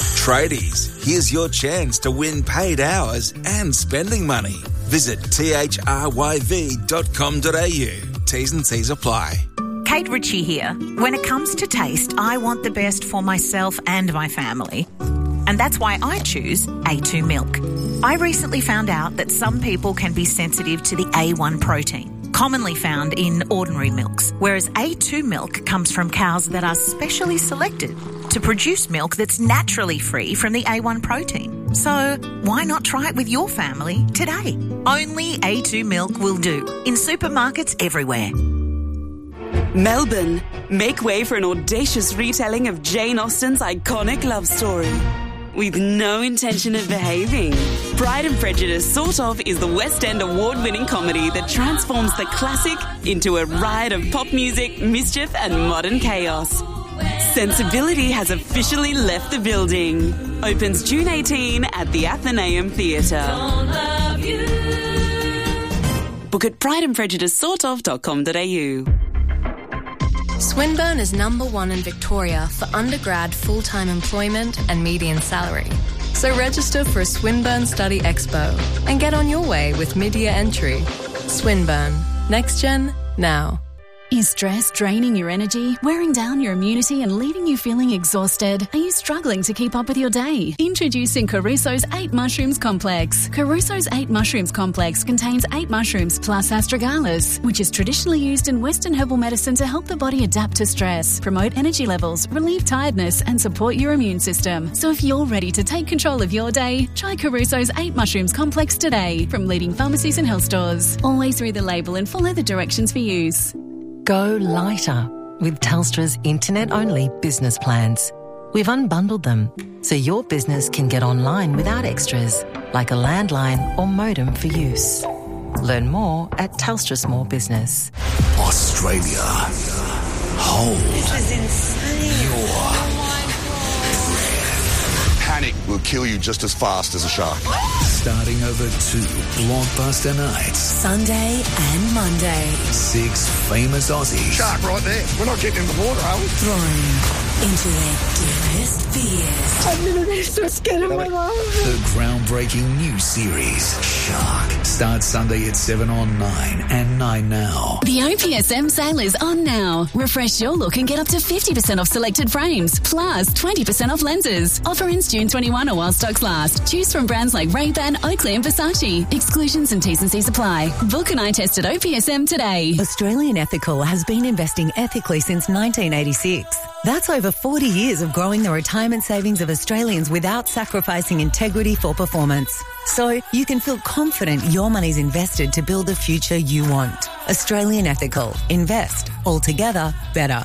Tradies, here's your chance to win paid hours and spending money. Visit thryv.com.au. T's and C's apply. Kate Ritchie here. When it comes to taste, I want the best for myself and my family. And that's why I choose A2 milk. I recently found out that some people can be sensitive to the A1 protein, commonly found in ordinary milks, whereas A2 milk comes from cows that are specially selected to produce milk that's naturally free from the A1 protein. So why not try it with your family today? Only A2 milk will do in supermarkets everywhere. Melbourne, make way for an audacious retelling of Jane Austen's iconic love story. With no intention of behaving, Pride and Prejudice Sort Of is the West End award-winning comedy that transforms the classic into a riot of pop music, mischief and modern chaos. Sensibility has officially left the building. Opens June 18 at the Athenaeum Theatre. Book at prideandprejudicesortof.com.au. Swinburne is number one in Victoria for undergrad full-time employment and median salary. So register for a Swinburne Study Expo and get on your way with mid-year entry. Swinburne. Next Gen, now. Is stress draining your energy, wearing down your immunity and leaving you feeling exhausted? Are you struggling to keep up with your day? Introducing Caruso's 8 Mushrooms Complex. Caruso's 8 Mushrooms Complex contains 8 mushrooms plus astragalus, which is traditionally used in Western herbal medicine to help the body adapt to stress, promote energy levels, relieve tiredness and support your immune system. So if you're ready to take control of your day, try Caruso's 8 Mushrooms Complex today from leading pharmacies and health stores. Always read the label and follow the directions for use. Go lighter with Telstra's internet-only business plans. We've unbundled them so your business can get online without extras, like a landline or modem for use. Learn more at Telstra Small Business. Australia. Hold. This is insane. Your breath. Panic will kill you just as fast as a shark. Starting over 2 blockbuster nights. Sunday and Monday. 6 famous Aussies. Shark right there. We're not getting in the water, are we? Thrown into their deepest fears. I've never been so scared of my life. The groundbreaking new series, Shark, starts Sunday at 7 on 9 and 9 now. The OPSM sale is on now. Refresh your look and get up to 50% off selected frames, plus 20% off lenses. Offer ends June 21 or while stocks last. Choose from brands like Ray-Ban, Oakley and Versace. Exclusions and T's and C's apply. Book an eye test at OPSM today. Australian Ethical has been investing ethically since 1986. That's over 40 years of growing the retirement savings of Australians without sacrificing integrity for performance. So you can feel confident your money's invested to build the future you want. Australian Ethical. Invest. Altogether better.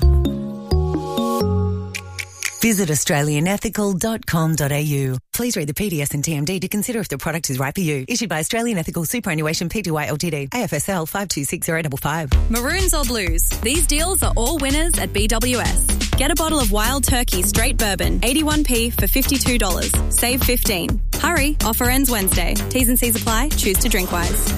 Visit australianethical.com.au. Please read the PDS and TMD to consider if the product is right for you. Issued by Australian Ethical Superannuation Pty Ltd. AFSL 526055. Maroons or blues? These deals are all winners at BWS. Get a bottle of Wild Turkey Straight Bourbon, 81p for $52. Save $15. Hurry, offer ends Wednesday. T's and C's apply. Choose to drink wise.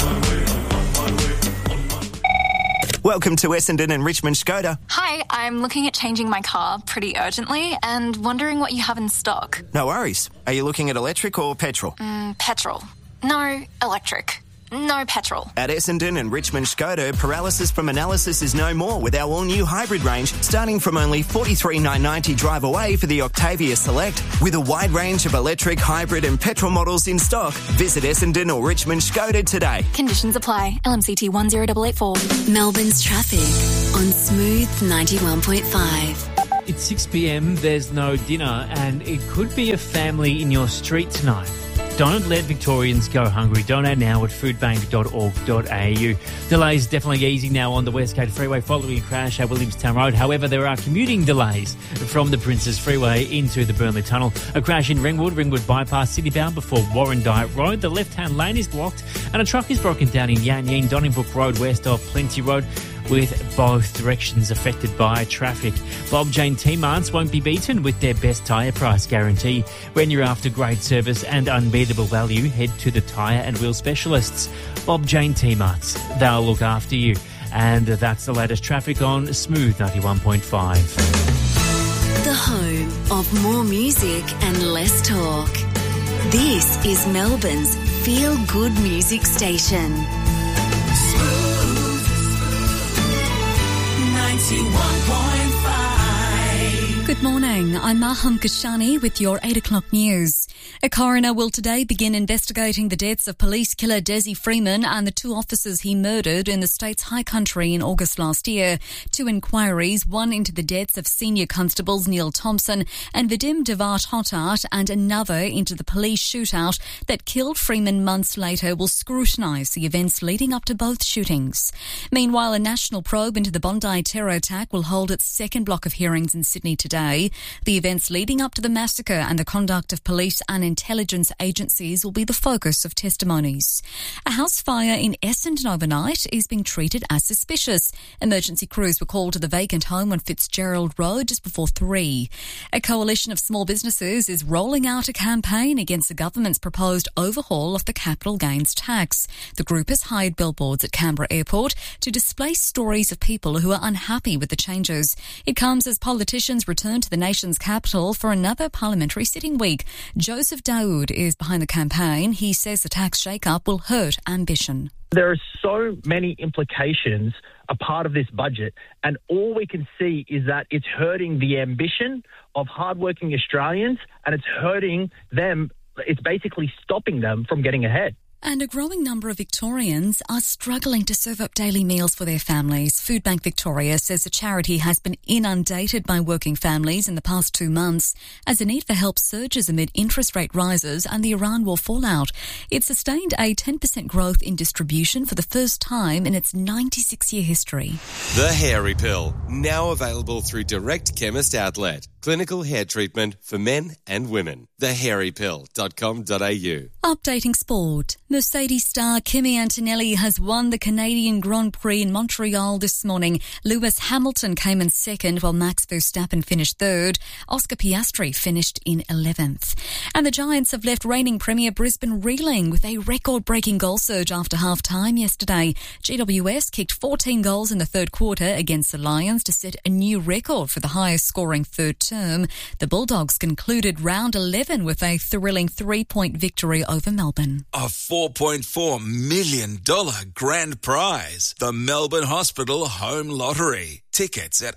Welcome to Essendon and Richmond Skoda. Hi, I'm looking at changing my car pretty urgently and wondering what you have in stock. No worries. Are you looking at electric or petrol? Petrol. No, electric. No petrol. At Essendon and Richmond Skoda, paralysis from analysis is no more with our all-new hybrid range, starting from only $43,990 drive away for the Octavia Select. With a wide range of electric, hybrid and petrol models in stock, visit Essendon or Richmond Skoda today. Conditions apply. LMCT 10884. Melbourne's traffic on Smooth 91.5. It's 6 p.m, there's no dinner, and it could be a family in your street tonight. Don't let Victorians go hungry. Donate now at foodbank.org.au. Delays definitely easing now on the Westgate Freeway following a crash at Williamstown Road. However, there are commuting delays from the Princes Freeway into the Burnley Tunnel. A crash in Ringwood Bypass citybound before Warrandyte Road. The left-hand lane is blocked and a truck is broken down in Yan Yean, Donnybrook Road west of Plenty Road, with both directions affected by traffic. Bob Jane T-Marts won't be beaten with their best tyre price guarantee. When you're after great service and unbeatable value, head to the tyre and wheel specialists. Bob Jane T-Marts. They'll look after you. And that's the latest traffic on Smooth 91.5. The The home of more music and less talk. This is Melbourne's feel-good music station. 91.5. Good morning, I'm Maham Kashani with your 8 o'clock news. A coroner will today begin investigating the deaths of police killer Desi Freeman and the 2 officers he murdered in the state's high country in August last year. 2 inquiries, one into the deaths of senior constables Neil Thompson and Vadim Devat Hotat, and another into the police shootout that killed Freeman months later, will scrutinise the events leading up to both shootings. Meanwhile, a national probe into the Bondi terror attack will hold its second block of hearings in Sydney today. The events leading up to the massacre and the conduct of police and intelligence agencies will be the focus of testimonies. A house fire in Essendon overnight is being treated as suspicious. Emergency crews were called to the vacant home on Fitzgerald Road just before 3. A coalition of small businesses is rolling out a campaign against the government's proposed overhaul of the capital gains tax. The group has hired billboards at Canberra Airport to display stories of people who are unhappy with the changes. It comes as politicians return to the nation's capital for another parliamentary sitting week. Joseph Daoud is behind the campaign. He says the tax shake-up will hurt ambition. There are so many implications a part of this budget, and all we can see is that it's hurting the ambition of hardworking Australians, and it's hurting them. It's basically stopping them from getting ahead. And a growing number of Victorians are struggling to serve up daily meals for their families. Foodbank Victoria says the charity has been inundated by working families in the past 2 months as the need for help surges amid interest rate rises and the Iran war fallout. It sustained a 10% growth in distribution for the first time in its 96-year history. The Hairy Pill, now available through Direct Chemist Outlet. Clinical hair treatment for men and women. thehairypill.com.au. Updating sport. Mercedes star Kimi Antonelli has won the Canadian Grand Prix in Montreal this morning. Lewis Hamilton came in second while Max Verstappen finished third. Oscar Piastri finished in 11th. And the Giants have left reigning Premier Brisbane reeling with a record-breaking goal surge after half-time yesterday. GWS kicked 14 goals in the third quarter against the Lions to set a new record for the highest-scoring third term. The Bulldogs concluded round 11 with a thrilling 3-point victory over Melbourne. A $4.4 million grand prize. The Melbourne Hospital Home Lottery. Tickets at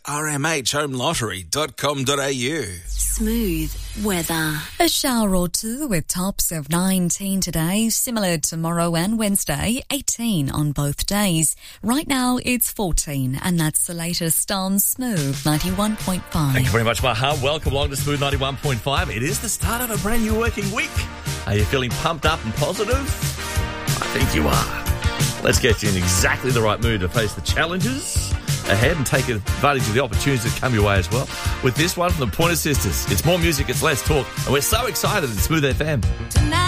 rmhhomelottery.com.au. Smooth weather. A shower or two with tops of 19 today, similar tomorrow and Wednesday, 18 on both days. Right now it's 14, and that's the latest on Smooth 91.5. Thank you very much, Maha. Welcome along to Smooth 91.5. It is the start of a brand new working week. Are you feeling pumped up and positive? I think you are. Let's get you in exactly the right mood to face the challenges ahead and take advantage of the opportunities that come your way as well. With this one from the Pointer Sisters. It's more music, it's less talk, and we're so excited at Smooth FM.